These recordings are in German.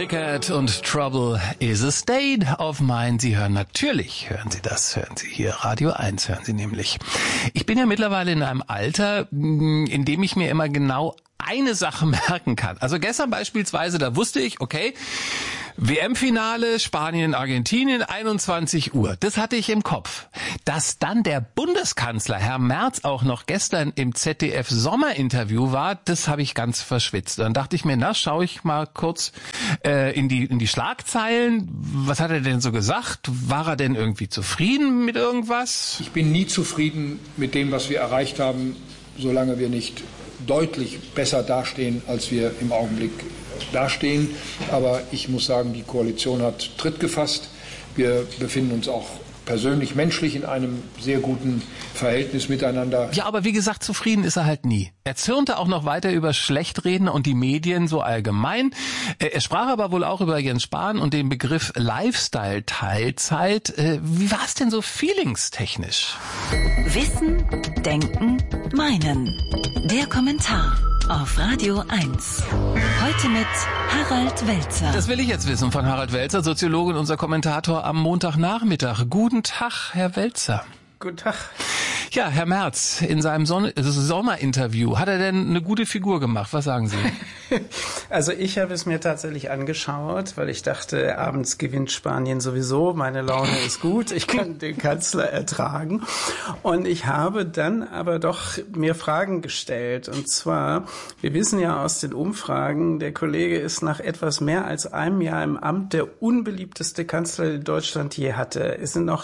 Cricket und Trouble is a State of Mind. Sie hören Sie hier, Radio 1 hören Sie nämlich. Ich bin ja mittlerweile in einem Alter, in dem ich mir immer genau eine Sache merken kann. Also gestern beispielsweise, da wusste ich, okay, WM-Finale, Spanien, Argentinien, 21 Uhr. Das hatte ich im Kopf. Dass dann der Bundeskanzler, Herr Merz, auch noch gestern im ZDF-Sommerinterview war, das habe ich ganz verschwitzt. Dann dachte ich mir, schaue ich mal kurz in die Schlagzeilen. Was hat er denn so gesagt? War er denn irgendwie zufrieden mit irgendwas? Ich bin nie zufrieden mit dem, was wir erreicht haben, solange wir nicht deutlich besser dastehen, als wir im Augenblick dastehen. Aber ich muss sagen, die Koalition hat Tritt gefasst. Wir befinden uns auch persönlich, menschlich in einem sehr guten Verhältnis miteinander. Ja, aber wie gesagt, zufrieden ist er halt nie. Er zürnte auch noch weiter über Schlechtreden und die Medien so allgemein. Er sprach aber wohl auch über Jens Spahn und den Begriff Lifestyle-Teilzeit. Wie war es denn so feelingstechnisch? Wissen, Denken, Meinen. Der Kommentar auf Radio 1. Heute mit Harald Welzer. Das will ich jetzt wissen von Harald Welzer, Soziologe und unser Kommentator am Montagnachmittag. Guten Tag, Herr Welzer. Guten Tag. Ja, Herr Merz, in seinem Sommerinterview, hat er denn eine gute Figur gemacht? Was sagen Sie? Also ich habe es mir tatsächlich angeschaut, weil ich dachte, abends gewinnt Spanien sowieso, meine Laune ist gut, ich kann den Kanzler ertragen. Und ich habe dann aber doch mir Fragen gestellt. Und zwar, wir wissen ja aus den Umfragen, der Kollege ist nach etwas mehr als einem Jahr im Amt der unbeliebteste Kanzler, den Deutschland je hatte. Es sind noch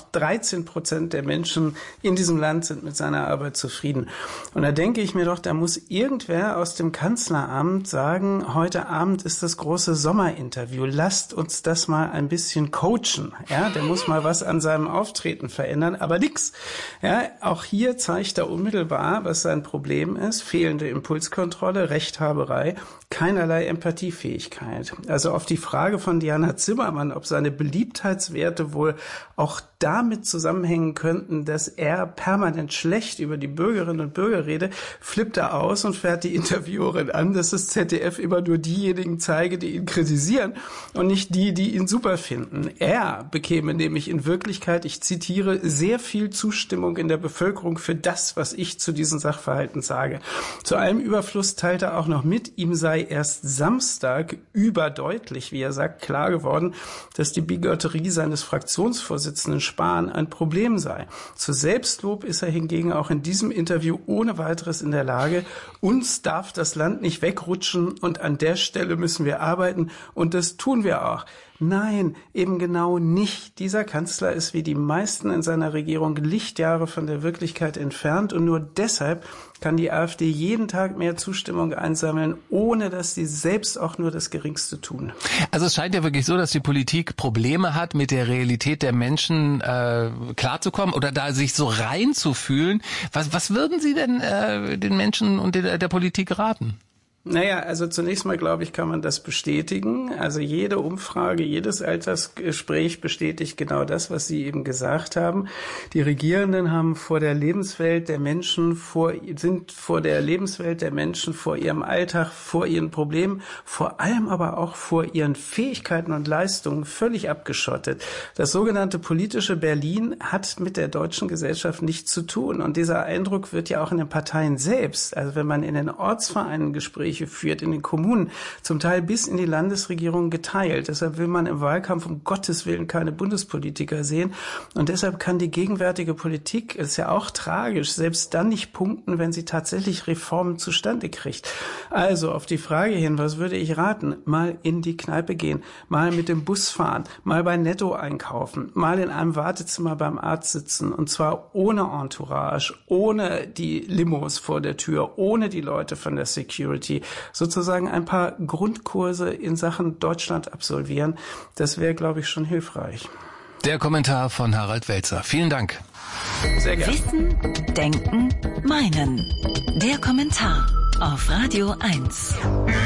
13% der Menschen in diesem Land sind mit seiner Arbeit zufrieden. Und da denke ich mir doch, da muss irgendwer aus dem Kanzleramt sagen, heute Abend ist das große Sommerinterview. Lasst uns das mal ein bisschen coachen. Ja, der muss mal was an seinem Auftreten verändern, aber nix. Ja, auch hier zeigt er unmittelbar, was sein Problem ist. Fehlende Impulskontrolle, Rechthaberei, keinerlei Empathiefähigkeit. Also auf die Frage von Diana Zimmermann, ob seine Beliebtheitswerte wohl auch damit zusammenhängen könnten, dass er permanent schlecht über die Bürgerinnen und Bürger redet, flippt er aus und fährt die Interviewerin an, dass das ZDF immer nur diejenigen zeige, die ihn kritisieren und nicht die, die ihn super finden. Er bekäme nämlich in Wirklichkeit, ich zitiere, sehr viel Zustimmung in der Bevölkerung für das, was ich zu diesen Sachverhalten sage. Zu allem Überfluss teilt er auch noch mit, ihm sei erst Samstag überdeutlich, wie er sagt, klar geworden, dass die Bigotterie seines Fraktionsvorsitzenden Spahn ein Problem sei. Zu Selbstlob ist er hingegen auch in diesem Interview ohne weiteres in der Lage. Uns darf das Land nicht wegrutschen und an der Stelle müssen wir arbeiten und das tun wir auch. Nein, eben genau nicht. Dieser Kanzler ist wie die meisten in seiner Regierung Lichtjahre von der Wirklichkeit entfernt und nur deshalb kann die AfD jeden Tag mehr Zustimmung einsammeln, ohne dass sie selbst auch nur das Geringste tun. Also es scheint ja wirklich so, dass die Politik Probleme hat, mit der Realität der Menschen klarzukommen oder da sich so reinzufühlen. Was würden Sie denn den Menschen und der Politik raten? Naja, also zunächst mal, glaube ich, kann man das bestätigen. Also jede Umfrage, jedes Altersgespräch bestätigt genau das, was Sie eben gesagt haben. Die Regierenden haben vor der Lebenswelt der Menschen, vor ihrem Alltag, vor ihren Problemen, vor allem aber auch vor ihren Fähigkeiten und Leistungen völlig abgeschottet. Das sogenannte politische Berlin hat mit der deutschen Gesellschaft nichts zu tun. Und dieser Eindruck wird ja auch in den Parteien selbst, also wenn man in den Ortsvereinen Gespräche führt, in den Kommunen, zum Teil bis in die Landesregierung geteilt. Deshalb will man im Wahlkampf um Gottes Willen keine Bundespolitiker sehen. Und deshalb kann die gegenwärtige Politik, ist ja auch tragisch, selbst dann nicht punkten, wenn sie tatsächlich Reformen zustande kriegt. Also auf die Frage hin, was würde ich raten? Mal in die Kneipe gehen, mal mit dem Bus fahren, mal bei Netto einkaufen, mal in einem Wartezimmer beim Arzt sitzen und zwar ohne Entourage, ohne die Limos vor der Tür, ohne die Leute von der Security, sozusagen ein paar Grundkurse in Sachen Deutschland absolvieren. Das wäre, glaube ich, schon hilfreich. Der Kommentar von Harald Welzer. Vielen Dank. Sehr gerne. Wissen, Denken, Meinen. Der Kommentar auf Radio 1.